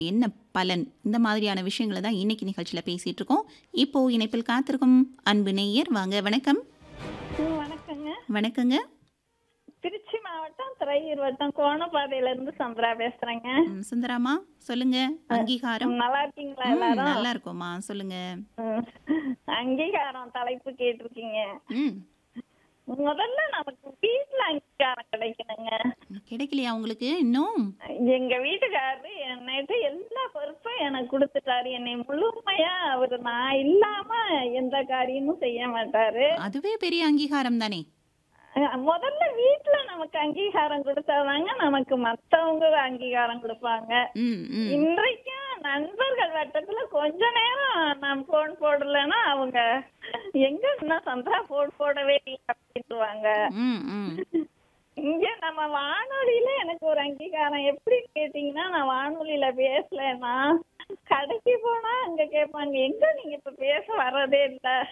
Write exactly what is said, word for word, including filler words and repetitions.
என்ன பலன்? இந்த மாதிரியான விஷயங்கள தான் இன்னைக்கு நிகழ்ச்சியில பேசிட்டு இருக்கோம். இப்போ இணைப்பில் காத்திருக்கும் அன்பு நேயர் வாங்க. வணக்கம். ம், வணக்கங்க. வணக்கங்க. திருச்சி மாவட்டம் துறையூர் வட்டம் கோணப்பாதையில இருந்து சந்திரா பேசுறேங்க. ம், சுந்தராமா சொல்லுங்க. அங்கீகாரம். ம், நல்லா இருக்கீங்களா ம், எல்லாரும்? நல்லா இருக்கோம்மா. சொல்லுங்க. ம், அங்கீகாரம் தலைப்பு கேட்டிருக்கீங்க. ம். முதல்ல நமக்கு வீட்டுல அங்கீகாரம் கிடைக்கணுங்க. கிடைக்கலையா உங்களுக்கு இன்னும்? எங்க வீட்டுக்காரரு என்னைட்டு எல்லா பொறுப்பும் எனக்கு கொடுத்துட்டாரு. என்னை முழுமையா அவரு நான் இல்லாம எந்த காரியமும் செய்ய மாட்டாரு. அதுவே பெரிய அங்கீகாரம் தானே. அஹ் முதல்ல வீட்டுல நமக்கு அங்கீகாரம் கொடுத்தாதாங்க நமக்கு மத்தவங்க அங்கீகாரம் கொடுப்பாங்க. ம், ம். இன்றைக்கும் நண்பர்கள் வட்டத்துல கொஞ்ச நேரம் நான் போன் போடலைன்னா அவங்க எங்க இன்னும் சந்திரா போன் போடவே இல்லை அப்படின்ட்டுவாங்க. ம், ம். இங்க நம்ம வானொலியில எனக்கு ஒரு அங்கீகாரம் எப்படி கேட்டீங்கன்னா, நான் வானொலியில பேசலன்னா கடைக்கு போனா அங்க கேட்பாங்க, எங்க நீங்க இப்ப பேச வர்றதே இல்ல